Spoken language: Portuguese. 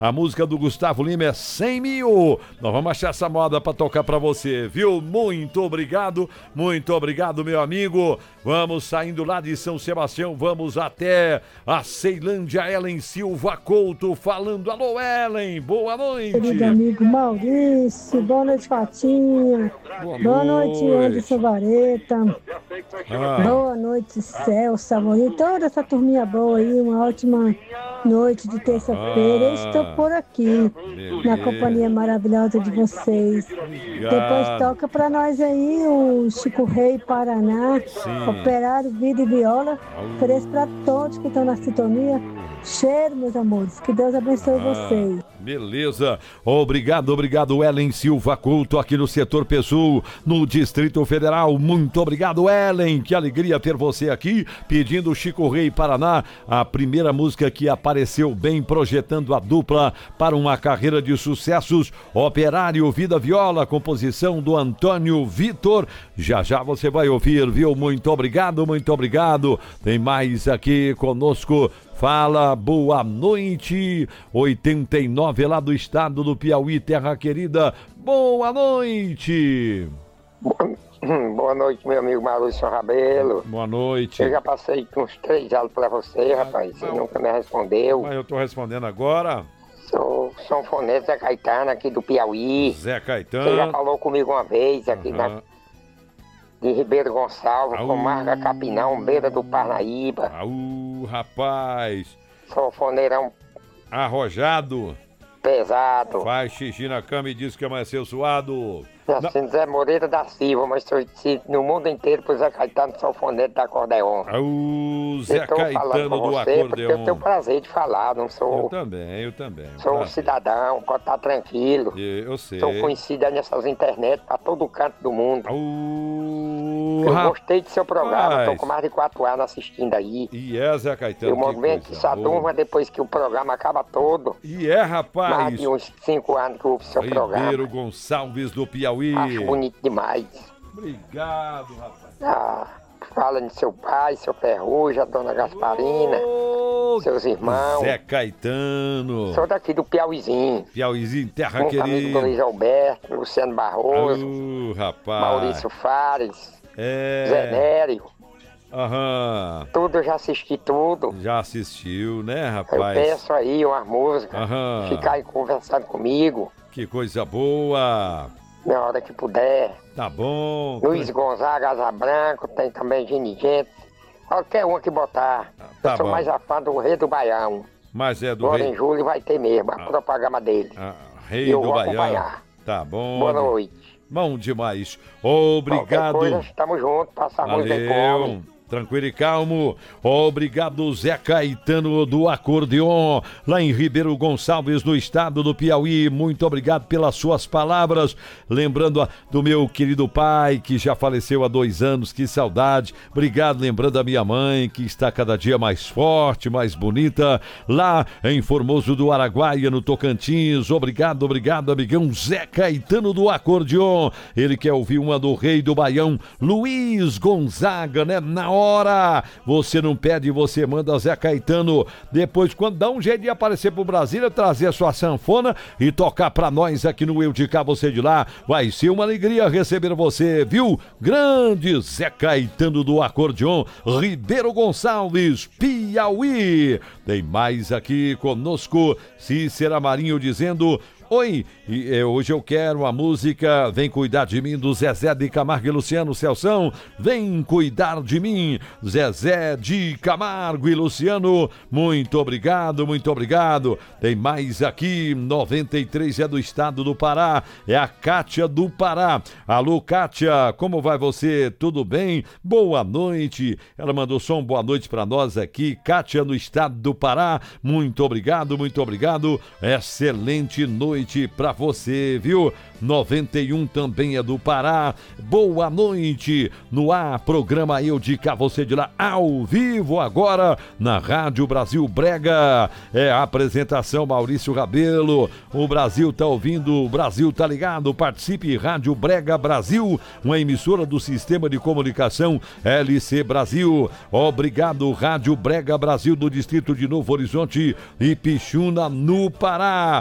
A música do Gustavo Lima é 100 mil. Nós vamos achar essa moda pra tocar pra você, viu? Muito obrigado, meu amigo. Vamos saindo lá de São Sebastião, vamos até a Ceilândia. Ellen Silva Couto falando. Alô, Ellen, boa noite. Querido amigo Maurício, boa noite, Fatinha. Boa noite, Anderson Vareta. Boa noite, Celso, e toda essa turminha boa aí. Uma ótima noite de terça-feira. Eu estou por aqui, na companhia maravilhosa de vocês. Depois toca pra nós aí o Chico Rei Paraná. Sim. Operário, Vida e Viola. Ofereço para todos que estão na sintonia. Cheiro, meus amores. Que Deus abençoe vocês. Beleza. Obrigado, Ellen Silva Couto, aqui no setor Pessoa, no Distrito Federal. Muito obrigado, Ellen. Que alegria ter você aqui, pedindo Chico Rei Paraná, a primeira música que apareceu bem, projetando a dupla para uma carreira de sucessos. Operário, Vida Viola, composição do Antônio Vitor. Já já você vai ouvir, viu? Muito obrigado. Tem mais aqui conosco. Fala, boa noite, 89 lá do estado do Piauí, terra querida, boa noite. Boa noite, meu amigo Maurício Rabelo. Boa noite. Eu já passei uns 3 anos pra você, rapaz, você nunca me respondeu. Mas eu tô respondendo agora. Sou sanfoneiro Zé Caetano aqui do Piauí. Zé Caetano. Você já falou comigo uma vez aqui de Ribeiro Gonçalves, comarca Capinão, beira do Parnaíba. Rapaz. Sanfoneirão arrojado. Pesado. Faz xixi na cama e diz que amanheceu suado. Assim, Zé Moreira da Silva, mas no mundo inteiro pro Zé Caetano, sanfoneiro da acordeon. Zé Caetano do acordeon. Eu tenho o prazer de falar, não sou... Eu também. Sou um cidadão, pode estar tranquilo. Eu sei. Sou conhecido aí nessas internet pra todo canto do mundo. Eu gostei do seu programa, tô com mais de 4 anos assistindo aí. Zé Caetano. O movimento essa turma, depois que o programa acaba todo. Rapaz. Mais de uns 5 anos que eu ouvi seu programa. Ribeiro Gonçalves do Piauí. Acho bonito demais. Obrigado, rapaz. Fala de seu pai, seu Ferrugem, a dona Gasparina, seus irmãos. Zé Caetano. Sou daqui do Piauizinho. Terra querida. Amigo do Luiz Alberto, Luciano Barroso, rapaz. Maurício Fares, Zé Nério. Tudo, eu já assisti tudo. Já assistiu, né, rapaz? Eu peço aí umas músicas, ficar aí conversando comigo. Que coisa boa. Na hora que puder. Tá bom. Luiz Gonzaga, Asa Branco, tem também Gini Gente. Qualquer um que botar. Eu sou mais a fã do Rei do Baião. Mas é do agora Rei... em julho vai ter mesmo, a propaganda dele. Rei do Baião. Tá bom. Boa noite. Bom demais. Obrigado. Qualquer coisa, estamos juntos, passar música e come. Tranquilo e calmo. Obrigado, Zé Caetano do acordeon, lá em Ribeiro Gonçalves, no estado do Piauí. Muito obrigado pelas suas palavras. Lembrando do meu querido pai, que já faleceu há 2 anos, que saudade. Obrigado, lembrando a minha mãe, que está cada dia mais forte, mais bonita, lá em Formoso do Araguaia, no Tocantins. Obrigado, amigão Zé Caetano do acordeon. Ele quer ouvir uma do Rei do Baião, Luiz Gonzaga, né? Na hora. Você não pede, você manda Zé Caetano. Depois, quando dá um jeito de aparecer pro Brasília, trazer a sua sanfona e tocar pra nós aqui no Eu de Cá, Você de Lá. Vai ser uma alegria receber você, viu? Grande Zé Caetano do acordeon, Ribeiro Gonçalves, Piauí. Tem mais aqui conosco, Cícera Marinho dizendo... Oi, hoje eu quero a música Vem Cuidar de Mim, do Zezé de Camargo e Luciano. Celção, vem cuidar de mim, Zezé de Camargo e Luciano. Muito obrigado. Tem mais aqui, 93 é do estado do Pará, é a Kátia do Pará. Alô, Kátia, como vai você? Tudo bem? Boa noite. Ela mandou só um boa noite pra nós aqui, Kátia no estado do Pará. Muito obrigado. Excelente noite noite pra você, viu? 91 também é do Pará. Boa noite. No ar, programa Eu de Cá, você de lá, ao vivo agora na Rádio Brasil Brega. É a apresentação Maurício Rabelo. O Brasil tá ouvindo, o Brasil tá ligado. Participe, Rádio Brega Brasil, uma emissora do Sistema de Comunicação LC Brasil. Obrigado, Rádio Brega Brasil do Distrito de Novo Horizonte e Pixuna, no Pará.